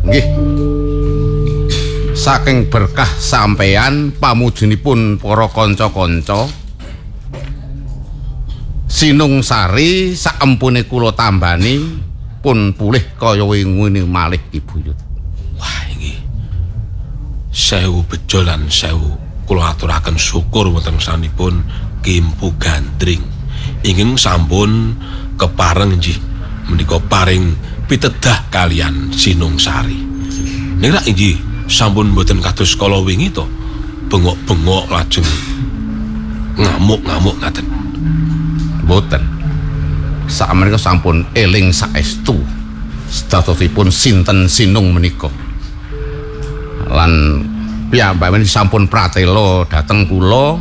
Nggih. Saking berkah sampeyan pamujinipun para kanca-kanca Sinung Sari saempune kula tambani pun pulih kaya wingi malih Ibu Yut. Wah iki sewu bejo lan sewu kula aturaken syukur wonten sanipun Ki Empu Gandring ingkang sampun kepareng nggih menika paring pitedah kalian Sinung Sari. Ning rak inggih sampun mboten kados kala wingi to. Bengok-bengok lajeng ngamuk-ngamuk ngaten. Mboten. Sakmenika sampun eling saestu statosipun sinten Sinung menika. Lan piyambakipun sampun pratela dhateng kula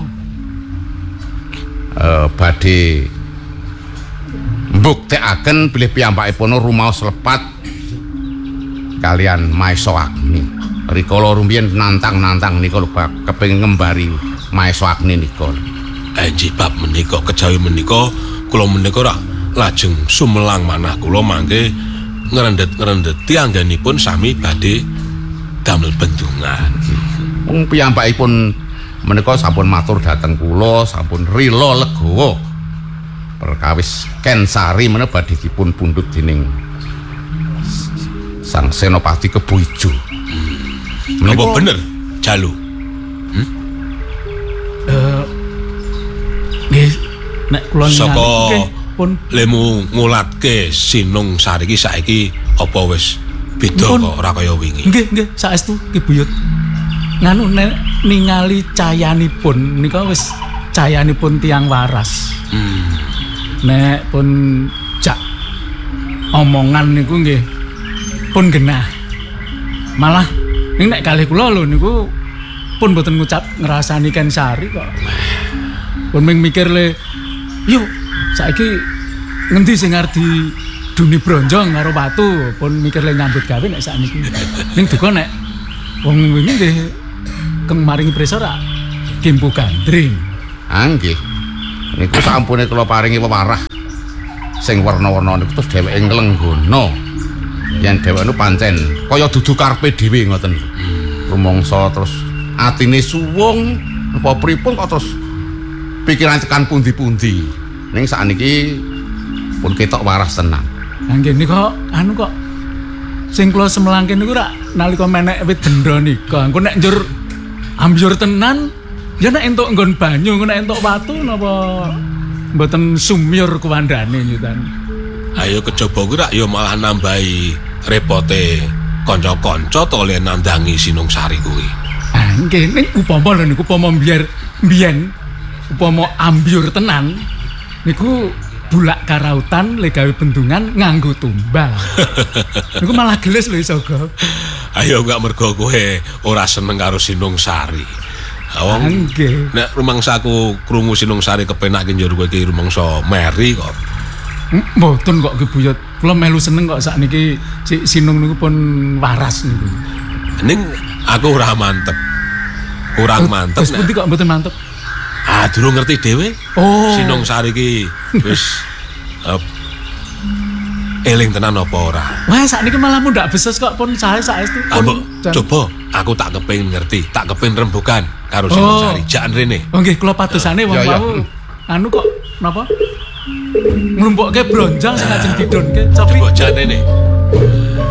badhe mbuktekaken bilih piyambakipun rumaos lepat kalian Maesa Agni. Rikala rumiyin nantang-nantang nika lho kepengin ngembari Maesa Agni nika. Enjih bab menika kejawi menika kula menika rak lajeng sumelang manah kula mangke ngrendet-ngrendeti anggenipun sami badhe damel bendungan. Wong piyambakipun menika sampun matur dhateng kula, sampun rila legawa. Perkawis Ken Sari menika badhe dipun pundhut dening Sang Senopati Kebo Ijo. Apa bener, Jalu? Nggih, nek kula saka pun lemu ngulatke Sinung Sari iki saiki apa wis beda kok ora kaya wingi? Nggih, saestu Ki Buyut. Nganu ningali cayanipun nika wis cayanipun tiang waras. Nek pun jak omongan niku nggih pun genah. Malah ning nek kalih kula lho niku pun mboten ngucap ngrasani Ken Sari kok. Pun mikir le yo saiki ngendi sing arep duni bronjong karo watu pun mikir le nyambut gawe nek sakniki. Ning duka nek wong wingi nggih keng maringi prisa ra Ki Empu Gandring. Nggih. Niku sampune kula paringi wewarah sing warna-warna niku terus dheweke nglenggono. Yen dheweke pancen kaya dudu karepe dhewe ngoten. Rumangsa terus atine suwung apa pripun kok terus pikiran tekan pundi-pundi. Ning sakniki pun ketok waras tenan. Nggih nika anu kok sing kula semelangke niku rak nalika menek wit dendra nika. Engko nek njur ambyur tenan ya nek entuk nggon banyu, nek entuk watu napa mboten sumyur kuwandane nyutan. Ayo kejaba kuwi rak ya malah nambahi repote kanca-kanca to le nandangi Sinung Sari kuwi. Nggih, ning upama lho niku upama mbiyen upama ambyur tenan niku bulak karautan le gawe bendungan nganggo tumbal. Niku malah gelis lho iso go. Ayo gak mergo kowe ora seneng karo Sinung Sari. Awang nggih. Nek rumangsaku krungu Sinung Sari kepenak ki njur kowe iki rumangsa meri kok. Mboten kok Ki Buyut. Kula melu seneng kok sakniki si Sinung niku pun waras niku. Ning aku ora mantep. Kurang mantep. Wis pundi kok mboten mantep? Durung ngerti dhewe. Oh. Sinung Sari ki wis eling tenan apa ora? Wah, sakniki malah mundak beses kok pun saestu pun. Coba aku tak kepengin ngerti, tak kepengin rembugan karo Sinung Sari. Jakan rene. Oh nggih, kula padosane wong wau anu kok napa? Nglumpukke bronjang sing ajeng didonke. Coba jakan rene.